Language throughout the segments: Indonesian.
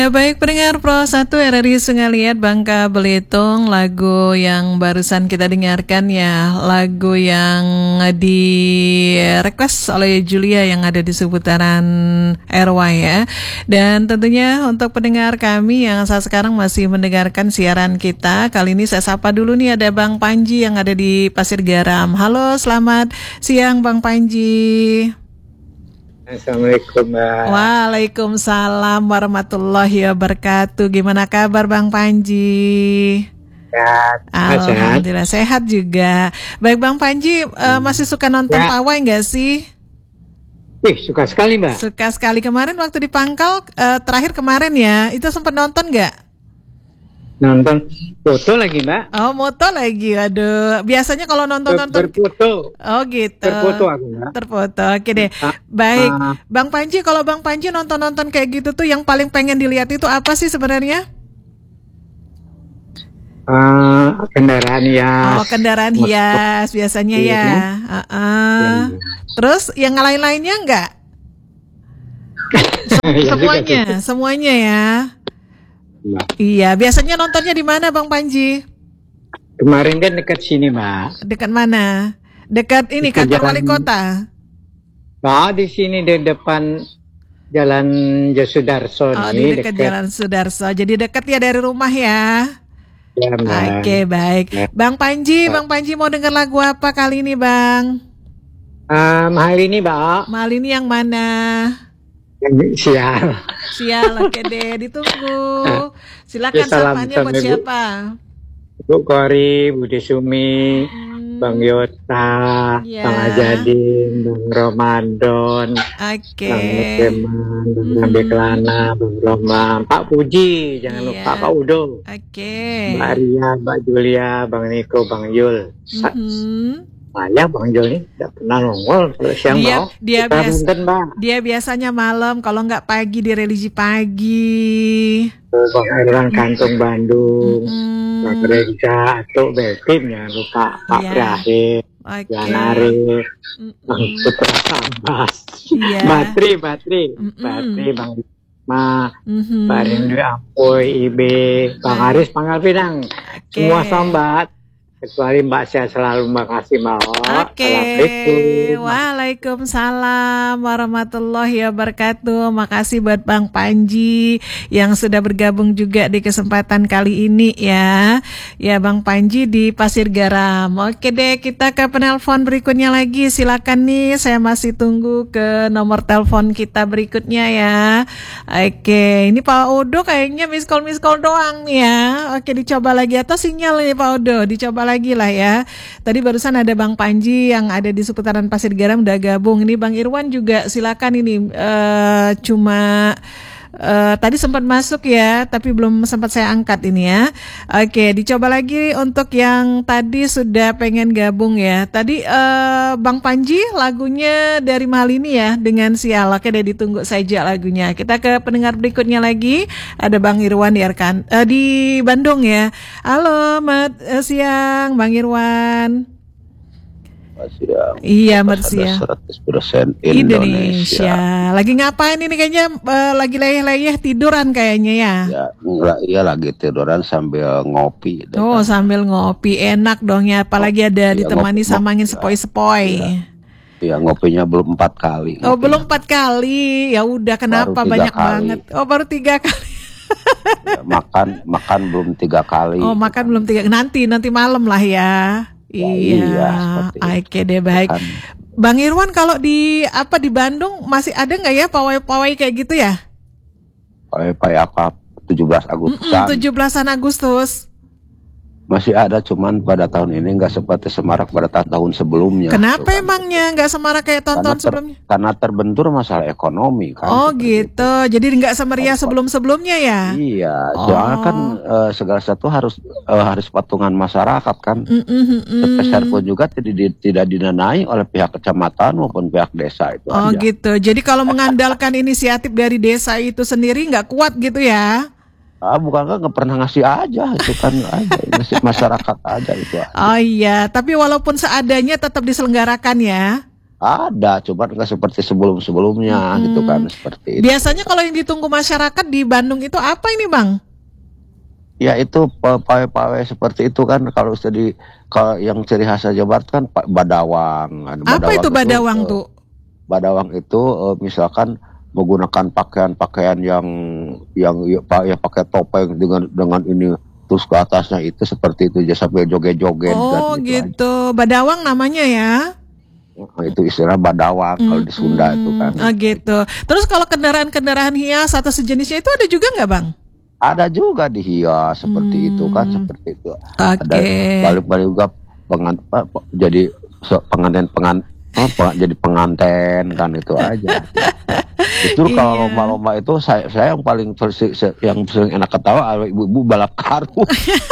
Ya, baik pendengar Pro 1 RRI Sungai Liat Bangka Belitung, lagu yang barusan kita dengarkan ya, lagu yang di request oleh Julia yang ada di seputaran RY ya. Dan tentunya untuk pendengar kami yang saat sekarang masih mendengarkan siaran kita, kali ini saya sapa dulu nih, ada Bang Panji yang ada di Pasir Garam. Halo, selamat siang Bang Panji. Assalamualaikum, Mbak. Waalaikumsalam warahmatullahi wabarakatuh. Gimana kabar Bang Panji? Sehat. Alhamdulillah sehat juga. Baik Bang Panji, masih suka nonton pawai nggak sih? Suka sekali, Mbak. Suka sekali. Kemarin waktu di Pangkal, terakhir kemarin ya, itu sempat nonton nggak? Nonton foto lagi, Mbak. Oh, moto lagi. Aduh, biasanya kalau nonton berfoto. Oh, gitu. Terfoto aku, Mbak. Terfoto. Oke deh. Baik. Bang Panji, kalau Bang Panji nonton kayak gitu tuh yang paling pengen dilihat itu apa sih sebenarnya? Kendaraan hias. Oh, kendaraan hias biasanya ya. Terus yang lain-lainnya enggak? Semuanya ya. Mbak. Iya, biasanya nontonnya di mana Bang Panji? Kemarin kan dekat sini, Mbak. Dekat mana? Dekat ini kantor wali kota. Nah, di sini di depan Jalan Josudarso. Oh, di dekat Jalan Sudarso. Jadi dekat ya dari rumah ya. Ya, Mbak. Oke, baik. Bang Panji mau dengar lagu apa kali ini, Bang? Mahal ini, Mbak. Mahal ini yang mana? Sial, oke deh, ditunggu. Silakan sapanya buat siapa? Bu Kori, Bu Desumi, Bang Yota, Bang Azadin, Bang Romandon, Bang Teman, Bang Rambe Kelana, Bang Roma, Pak Puji, jangan lupa Pak Udo, Mbak Ria, Mbak Julia, Bang Niko, Bang Yul. Banyak Bang Jol nih, tidak pernah nongol kalau siang dia biasanya malam, kalau nggak pagi di religi pagi. Bang Erwan Kantong Bandung, Bang Reza, atau Belkim, jangan lupa Pak Brahim, Jan Arif, Bang Putra Sambas, Batri, Bang Ma, Pak Rindu Ampoy, Ibe, Bang Aris Panggal Pinang, semua sambat. Kecuali Mbak, saya selalu makasih Mbak. Waalaikumsalam warahmatullahi wabarakatuh. Makasih buat Bang Panji yang sudah bergabung juga di kesempatan kali ini ya. Ya Bang Panji di Pasir Garam. Oke deh, kita ke penelpon berikutnya lagi. Silakan nih, saya masih tunggu ke nomor telepon kita berikutnya ya. Oke, ini Pak Odo kayaknya miss call doang nih ya. Oke, dicoba lagi atau sinyal nih Pak Odo, dicoba lagi lah ya. Tadi barusan ada Bang Panji yang ada di seputaran Pasir Garam udah gabung. Ini Bang Irwan juga silakan ini tadi sempat masuk ya, tapi belum sempat saya angkat ini ya. Oke, dicoba lagi untuk yang tadi sudah pengen gabung ya. Tadi Bang Panji lagunya dari Malini ya dengan Sial. Oke deh, ditunggu saja lagunya. Kita ke pendengar berikutnya lagi. Ada Bang Irwan di Bandung ya. Halo, siang Bang Irwan. Siang. Iya, siang. 100% Indonesia. Lagi ngapain ini kayaknya lagi leyeh-leyeh tiduran kayaknya ya? Iya lagi tiduran sambil ngopi. Oh, sambil ngopi enak dong ya, apalagi ada ditemani sama angin sepoi-sepoi. Iya, ngopinya belum 4 kali. Oh, belum 4 kali. Ya udah, kenapa banyak banget? Oh, baru 3 kali. Ya, makan belum 3 kali. Oh, makan belum 3. Nanti malam lah ya. Iya, oke deh, baik. Bang Irwan, kalau di Bandung masih ada nggak ya pawai-pawai kayak gitu ya? Pawai apa? 17 Agustusan. 17-an Agustus. Masih ada, cuman pada tahun ini nggak seperti semarak pada tahun sebelumnya. Kenapa emangnya nggak semarak kayak tahun-tahun sebelumnya? Karena terbentur masalah ekonomi kan. Oh gitu, jadi nggak semeriah sebelum-sebelumnya ya? Iya, soalnya kan segala sesuatu harus patungan masyarakat kan. Sebesar pun juga tidak didanai oleh pihak kecamatan maupun pihak desa itu. Oh aja. Gitu, jadi kalau mengandalkan inisiatif dari desa itu sendiri nggak kuat gitu ya? Bukan nggak pernah ngasih aja, itu kan aja ngasih masyarakat aja itu. Oh iya, tapi walaupun seadanya tetap diselenggarakan ya. Ada, cuma nggak seperti sebelum-sebelumnya gitu kan, seperti itu. Biasanya kalau yang ditunggu masyarakat di Bandung itu apa ini, Bang? Ya itu pawai-pawai seperti itu kan, kalau yang ciri khas Jawa Barat kan badawang. Apa itu badawang tuh? Badawang itu misalkan menggunakan pakaian-pakaian yang pakai topeng dengan ini, terus ke atasnya itu seperti itu aja sampai joget-joget. Oh gitu, badawang namanya ya? Itu istilah badawang kalau di Sunda itu kan. Oh gitu. Terus kalau kendaraan-kendaraan hias atau sejenisnya itu ada juga nggak, Bang? Ada juga dihias seperti itu kan, seperti itu. Ada balik-balik juga jadi jadi pengantin kan, itu aja. Justru kalau lomba-lomba itu saya yang paling sering enak ketawa ibu-ibu balap karung.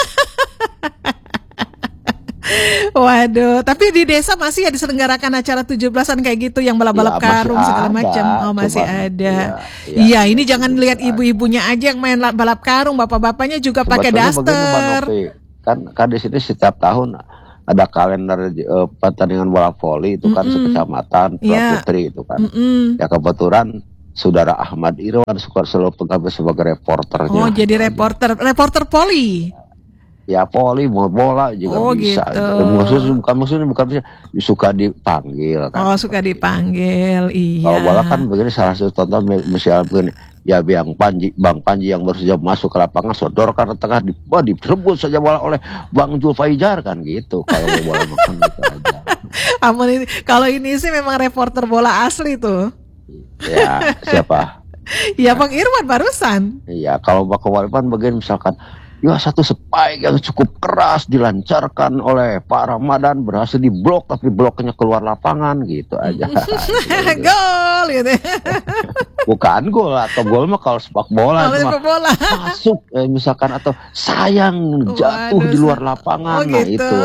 Waduh, tapi di desa masih ya diselenggarakan acara 17-an kayak gitu yang balap-balap karung segala macam. Oh, masih ada. Iya, ini jangan lihat ibu-ibunya aja yang main balap karung, bapak-bapaknya juga pakai daster. Kan di sini setiap tahun ada kalender pertandingan bola voli itu kan sekecamatan Putri itu kan. Ya kebetulan Saudara Ahmad Irwan suka selalu pengambil sebagai reporternya. Oh, jadi reporter poli. Ya voli mau bola juga bisa. Gitu. Maksudnya bukan bisa, suka dipanggil kan. Oh, suka dipanggil. Iya. Kalau bola kan begini, salah satu contoh misalnya begini, ya Bang Panji yang baru saja masuk ke lapangan sodorkan ke tengah, direbut saja bola oleh Bang Julfaijar kan gitu. Kalau bola makan gitu aja. Kalau ini sih memang reporter bola asli tuh. Ya, siapa? Ya Bang Irwan barusan. Iya, kalau Bang Irwan begini misalkan, ya satu spike yang cukup keras dilancarkan oleh Pak Ramadan berhasil diblok, tapi bloknya keluar lapangan gitu aja. Gol gitu. Bukan gol, atau gol mah kalau sepak bola masuk misalkan, atau sayang jatuh di luar lapangan. Nah gitu. Itu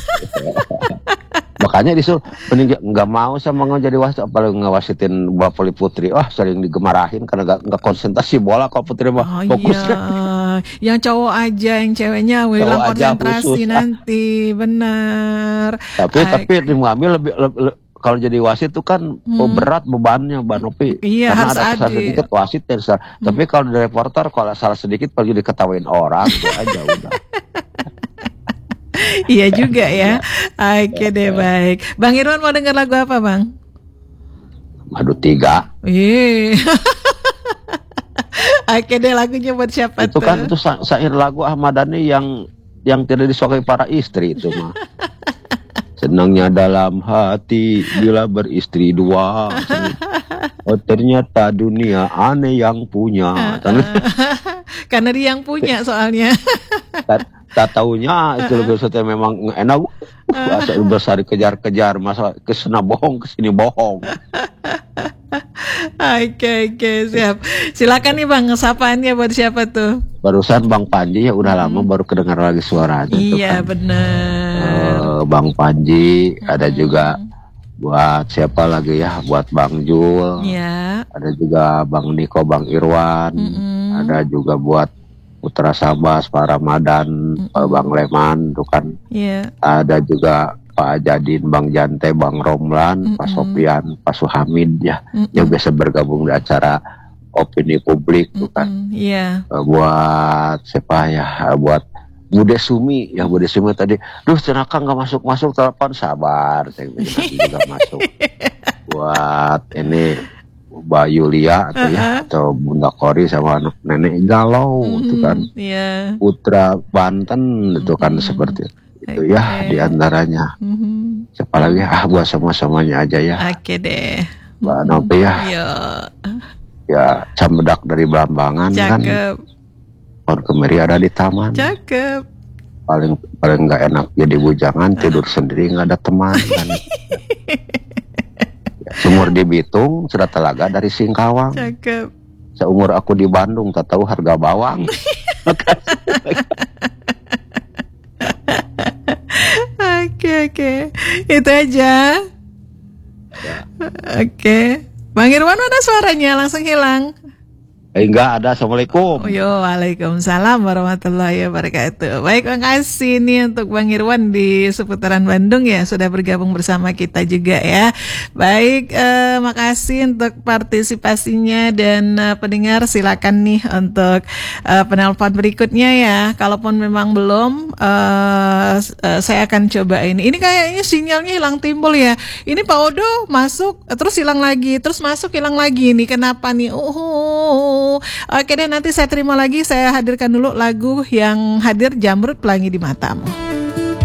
makanya disuruh nggak mau sama jadi wasit, apalagi ngawasitin bola voli putri. Sering digemarahin karena nggak konsentrasi bola. Kalau putri mah fokusnya. Yang cowok aja, yang ceweknya hilang konsentrasi nanti. Benar. Tapi mengambil lebih kalau jadi wasit itu kan berat bebannya, Mbak Nopi. Iya, karena harus ada kesalahan sedikit wasit ya. Tapi kalau di reporter kalau salah sedikit pergi diketawain orang itu aja udah. Iya juga ya. Oke deh, baik. Bang Irwan mau dengar lagu apa, Bang? Madu 3. Oke deh, lagunya buat siapa itu tuh? Kan itu syair lagu Ahmad Dhani yang tidak disukai para istri itu mah. Senangnya dalam hati bila beristri 2. Oh ternyata dunia aneh yang punya. Karena dia yang punya soalnya. Tak taunya itu lebih sesuatu memang enak. Asal besar kejar-kejar, masa kesana bohong kesini bohong. Oke, siap. Silakan nih Bang, sapaannya buat siapa tuh? Barusan Bang Panji ya udah lama baru kedengar lagi suaranya. Iya kan. Benar. Bang Panji, ada juga buat siapa lagi ya? Buat Bang Jul. Iya. Ada juga Bang Niko, Bang Irwan. Ada juga buat Putra Sabas, Pak Ramadan, Bang Leman, tuh kan. Iya. Ada juga Pak Jadin, Bang Jante, Bang Romlan, Pak Sofian, Pak Suhamid ya, yang biasa bergabung di acara opini publik, tuh kan. Iya. Buat siapa ya? Buat Bude Sumi, ya Bude Sumi tadi, cenaka nggak masuk telepon, sabar, saya juga masuk. Buat ini Mbak Yulia atau Bunda Kori sama anak nenek galau itu kan. Putra Banten itu kan seperti itu ya diantaranya. Siapa lagi buat sama-samanya aja ya. Oke deh. Mbak Nopi ya. Ya Cambedak dari Blambangan. Cakep. Kan. Pohon kemiri ada di taman. Cakep. Paling nggak enak jadi bujangan, tidur sendiri nggak ada teman kan. Sumur di Bitung, sudah telaga dari Singkawang. Cakep. Seumur aku di Bandung, tak tahu harga bawang. Oke. Itu aja. Ya. Oke. Bang Irwan ada suaranya, langsung hilang. Enggak ada. Assalamualaikum. Waalaikumsalam warahmatullahi wabarakatuh. Baik, makasih nih untuk Bang Irwan di seputaran Bandung ya, sudah bergabung bersama kita juga ya. Baik, makasih untuk partisipasinya dan pendengar silakan nih untuk penelpon berikutnya ya. Kalaupun memang belum, saya akan coba ini. Ini kayaknya sinyalnya hilang timbul ya. Ini Pak Odo masuk terus hilang lagi, terus masuk hilang lagi. Nih kenapa nih? Oke deh, nanti saya terima lagi. Saya hadirkan dulu lagu yang hadir, Jamrud Pelangi di Matamu.